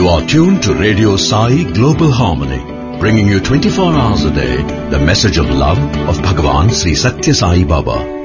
You are tuned to Radio Sai Global Harmony, bringing you 24 hours a day the message of love of Bhagavan Sri Satya Sai Baba.